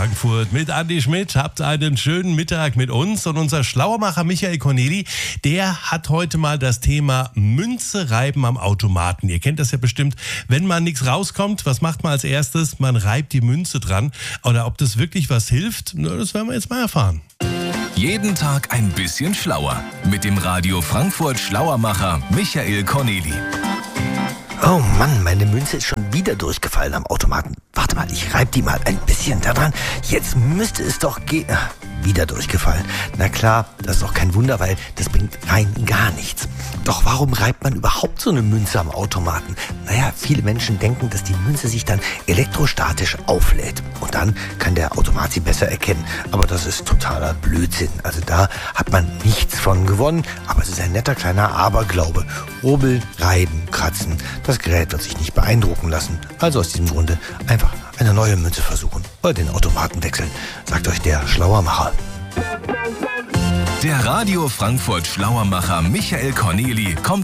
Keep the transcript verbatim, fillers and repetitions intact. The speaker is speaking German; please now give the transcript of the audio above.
Frankfurt mit Andi Schmidt. Habt einen schönen Mittag mit uns. Und unser Schlauermacher Michael Corneli, der hat heute mal das Thema Münze reiben am Automaten. Ihr kennt das ja bestimmt. Wenn mal nichts rauskommt, was macht man als erstes? Man reibt die Münze dran. Oder ob das wirklich was hilft, das werden wir jetzt mal erfahren. Jeden Tag ein bisschen schlauer. Mit dem Radio Frankfurt Schlauermacher Michael Corneli. Oh Mann, meine Münze ist schon wieder durchgefallen am Automaten. Warte mal, ich reib die mal ein bisschen da dran. Jetzt müsste es doch gehen. Ah, wieder durchgefallen. Na klar, das ist doch kein Wunder, weil das bringt rein gar nichts. Doch warum reibt man überhaupt so eine Münze am Automaten? Naja, viele Menschen denken, dass die Münze sich dann elektrostatisch auflädt. Und dann kann der Automat sie besser erkennen. Aber das ist totaler Blödsinn. Also da hat man nichts von gewonnen. Aber es ist ein netter kleiner Aberglaube. Rubbeln, reiben, kratzen. Das Gerät wird sich nicht beeindrucken lassen. Also aus diesem Grunde einfach eine neue Münze versuchen oder den Automaten wechseln, sagt euch der Schlauermacher. Der Radio Frankfurt Schlauermacher Michael Corneli kommt